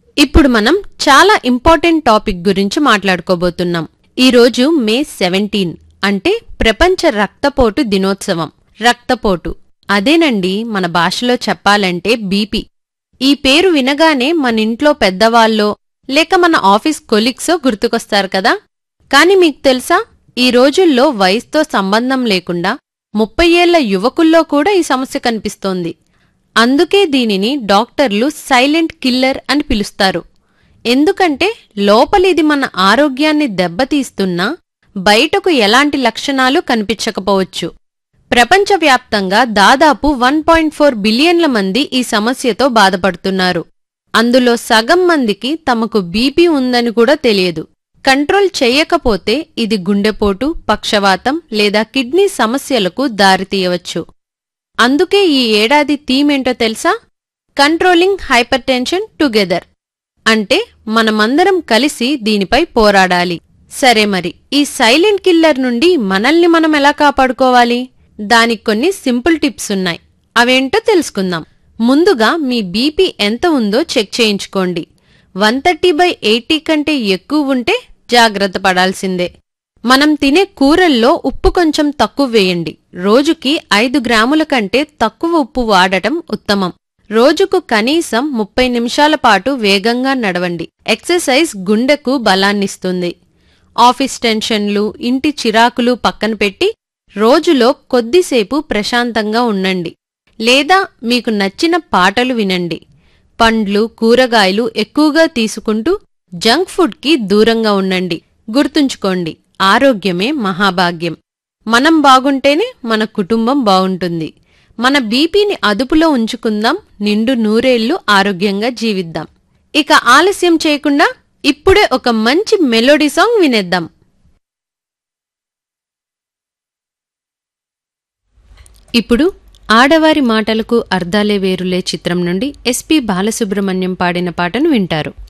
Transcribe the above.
ఇప్పుడు మనం చాలా ఇంపార్టెంట్ టాపిక్ గురించి మాట్లాడుకోబోతున్నాం. ఈరోజు మే 17 అంటే ప్రపంచ రక్తపోటు దినోత్సవం. రక్తపోటు అదేనండి, మన భాషలో చెప్పాలంటే బీపీ. ఈ పేరు వినగానే మన ఇంట్లో పెద్దవాళ్ళో లేక మన ఆఫీస్ కొలీగ్సో గుర్తుకొస్తారు కదా. కాని మీకు తెలుసా, ఈ రోజుల్లో వయసుతో సంబంధం లేకుండా 30 ఏళ్ల యువకుల్లో కూడా ఈ సమస్య కనిపిస్తోంది. అందుకే దీనిని డాక్టర్లు సైలెంట్ కిల్లర్ అని పిలుస్తారు. ఎందుకంటే లోపలిది మన ఆరోగ్యాన్ని దెబ్బతీస్తున్నా బయటకు ఎలాంటి లక్షణాలు కనిపించకపోవచ్చు. ప్రపంచవ్యాప్తంగా దాదాపు 1.4 బిలియన్ల మంది ఈ సమస్యతో బాధపడుతున్నారు. అందులో సగం మందికి తమకు బీపీ ఉందని కూడా తెలియదు. కంట్రోల్ చెయ్యకపోతే ఇది గుండెపోటు, పక్షవాతం లేదా కిడ్నీ సమస్యలకు దారితీయవచ్చు. అందుకే ఈ ఏడాది థీమేంటో తెలుసా? Controlling hypertension together. అంటే మనమందరం కలిసి దీనిపై పోరాడాలి. సరే, మరి ఈ సైలెంట్ కిల్లర్ నుండి మనల్ని మనం ఎలా కాపాడుకోవాలి? దానికి కొన్ని సింపుల్ టిప్స్ ఉన్నాయి. అవేంటో తెలుసుకుందాం. ముందుగా మీ బీపీ ఎంత ఉందో చెక్ చేయించుకోండి. 130/80 కంటే ఎక్కువ ఉంటే జాగ్రత్త పడాల్సిందే. మనం తినే కూరల్లో ఉప్పు కొంచెం తక్కువ వేయండి. రోజుకి 5 గ్రాముల కంటే తక్కువ ఉప్పు వాడటం ఉత్తమం. రోజుకు కనీసం 30 నిమిషాల పాటు వేగంగా నడవండి. ఎక్సర్సైజ్ గుండెకు బలాన్నిస్తుంది. ఆఫీస్ టెన్షన్లు, ఇంటి చిరాకులు పక్కన పెట్టి రోజులో కొద్దిసేపు ప్రశాంతంగా ఉండండి. లేదా మీకు నచ్చిన పాటలు వినండి. పండ్లు, కూరగాయలు ఎక్కువగా తీసుకుంటూ జంక్ ఫుడ్కి దూరంగా ఉండండి. గుర్తుంచుకోండి, ఆరోగ్యమే మహాభాగ్యం. మనం బాగుంటేనే మన కుటుంబం బాగుంటుంది. మన బీపీని అదుపులో ఉంచుకుందాం. నిండు నూరేళ్లు ఆరోగ్యంగా జీవిద్దాం. ఇక ఆలస్యం చేయకుండా ఇప్పుడే ఒక మంచి మెలోడీ సాంగ్ వినేద్దాం. ఇప్పుడు ఆడవారి మాటలకు అర్ధాలే వేరులే చిత్రం నుండి ఎస్పి బాలసుబ్రహ్మణ్యం పాడిన పాటను వింటారు.